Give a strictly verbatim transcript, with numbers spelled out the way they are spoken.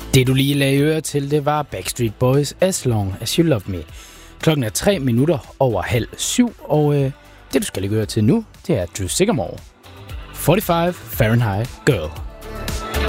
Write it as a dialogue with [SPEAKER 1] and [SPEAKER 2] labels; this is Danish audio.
[SPEAKER 1] Det du lige lagde øre til, det var Backstreet Boys, As Long As You Love Me. Klokken er tre minutter over halv syv, og øh, det du skal lægge øre til nu, det er Drew Sycamore. fyrre-fem Fahrenheit Girl.